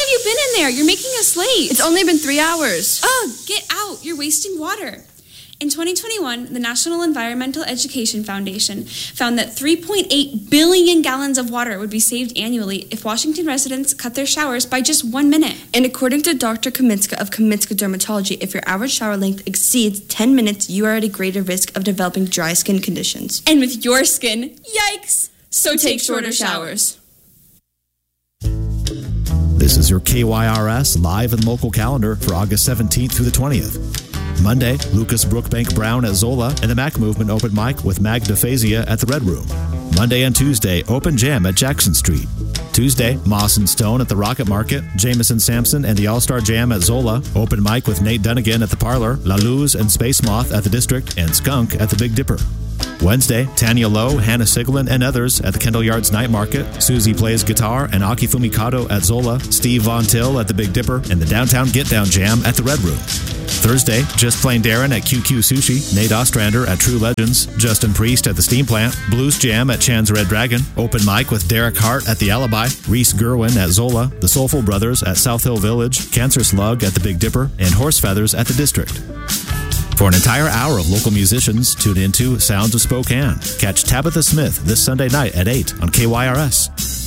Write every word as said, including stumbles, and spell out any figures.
you been in there? You're making us late. It's only been three hours. Ugh, get out. You're wasting water. In twenty twenty-one, the National Environmental Education Foundation found that three point eight billion gallons of water would be saved annually if Washington residents cut their showers by just one minute. And according to Doctor Kaminska of Kaminska Dermatology, if your average shower length exceeds ten minutes, you are at a greater risk of developing dry skin conditions. And with your skin, yikes! So take, take shorter showers. This is your K Y R S live and local calendar for August seventeenth through the twentieth. Monday, Lucas Brookbank Brown at Zola and the Mac Movement open mic with Mag DeFazia at the Red Room. Monday and Tuesday, open jam at Jackson Street. Tuesday, Moss and Stone at the Rocket Market, Jameson Sampson and the All-Star Jam at Zola, open mic with Nate Dunnigan at the Parlor, La Luz and Space Moth at the District, and Skunk at the Big Dipper. Wednesday, Tanya Lowe, Hannah Siglin, and others at the Kendall Yards Night Market, Susie Plays Guitar and Akifumi Kato at Zola, Steve Von Till at the Big Dipper, and the Downtown Get Down Jam at the Red Room. Thursday, Just Plain Darren at Q Q Sushi, Nate Ostrander at True Legends, Justin Priest at the Steam Plant, Blues Jam at Chan's Red Dragon, open mic with Derek Hart at the Alibi, Reese Gerwin at Zola, the Soulful Brothers at South Hill Village, Cancer Slug at the Big Dipper, and Horse Feathers at the District. For an entire hour of local musicians, tune into Sounds of Spokane. Catch Tabitha Smith this Sunday night at eight on K Y R S.